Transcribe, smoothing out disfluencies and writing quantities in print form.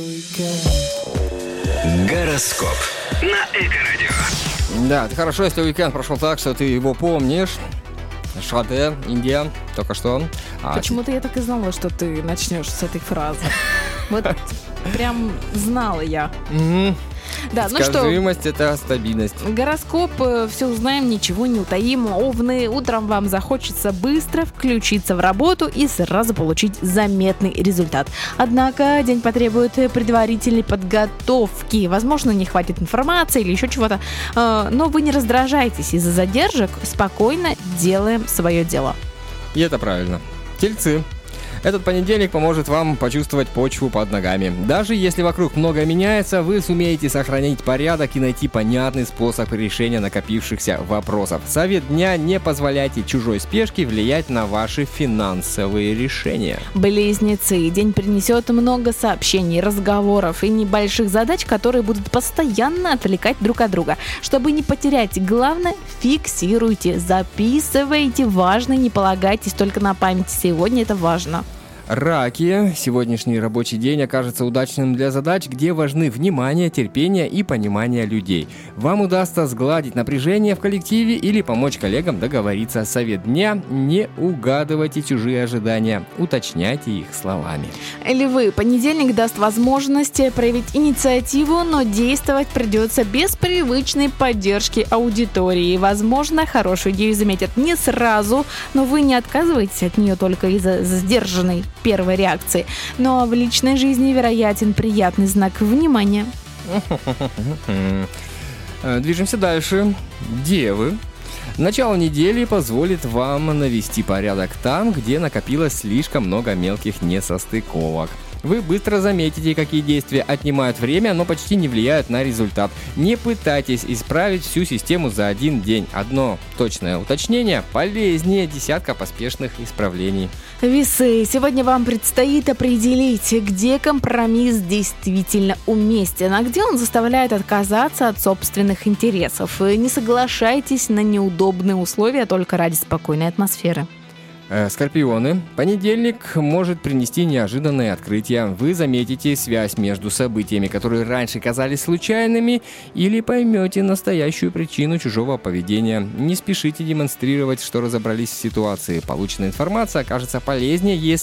Гороскоп на Эко-радио. Да, это хорошо, если уикенд прошел так, что ты его помнишь. Шаде, Индия, только что. Почему-то я так и знала, что ты начнешь с этой фразы. Вот прям знала я. Да, ну что, Скажимость — это стабильность. гороскоп, все узнаем, ничего не утаим. Овны, утром вам захочется быстро включиться в работу и сразу получить заметный результат. Однако день потребует предварительной подготовки. Возможно, не хватит информации или еще чего-то. Но вы не раздражайтесь из-за задержек. Спокойно делаем свое дело. И это правильно. Тельцы. Этот понедельник поможет вам почувствовать почву под ногами. Даже если вокруг многое меняется, вы сумеете сохранить порядок и найти понятный способ решения накопившихся вопросов. Совет дня: не позволяйте чужой спешке влиять на ваши финансовые решения. Близнецы. День принесет много сообщений, разговоров и небольших задач, которые будут постоянно отвлекать друг от друга. Чтобы не потерять, главное, фиксируйте, записывайте. Важно, не полагайтесь только на память. Сегодня это важно. Раки. Сегодняшний рабочий день окажется удачным для задач, где важны внимание, терпение и понимание людей. Вам удастся сгладить напряжение в коллективе или помочь коллегам договориться. Совет дня: не угадывайте чужие ожидания, уточняйте их словами. Львы. Понедельник даст возможность проявить инициативу, но действовать придется без привычной поддержки аудитории. Возможно, хорошую идею заметят не сразу, но вы не отказываетесь от нее только из-за сдержанной первой реакции. Но в личной жизни вероятен приятный знак внимания. Движемся дальше. Девы. Начало недели позволит вам навести порядок там, где накопилось слишком много мелких несостыковок. Вы быстро заметите, какие действия отнимают время, но почти не влияют на результат. Не пытайтесь исправить всю систему за один день. Одно точное уточнение полезнее десятка поспешных исправлений. Весы. Сегодня вам предстоит определить, где компромисс действительно уместен, а где он заставляет отказаться от собственных интересов. Не соглашайтесь на неудобные условия только ради спокойной атмосферы. Скорпионы. Понедельник может принести неожиданные открытия. Вы заметите связь между событиями, которые раньше казались случайными, или поймете настоящую причину чужого поведения. Не спешите демонстрировать, что разобрались в ситуации. Полученная информация окажется полезнее, если